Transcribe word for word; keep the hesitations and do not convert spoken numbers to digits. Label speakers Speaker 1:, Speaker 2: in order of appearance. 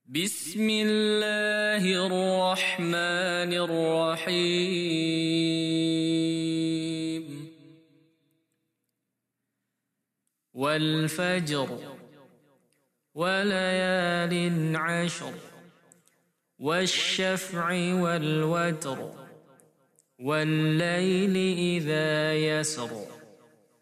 Speaker 1: بسم الله الرحمن الرحيم والفجر وليال عشر والشفع والوتر والليل إذا يسر